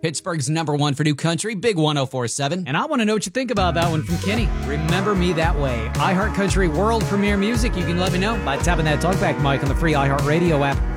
Pittsburgh's #1 for new country, Big 104.7. And I want to know what you think about that one from Kenny. Remember Me That Way. iHeart Country world premiere music. You can let me know by tapping that talkback mic on the free iHeart Radio app.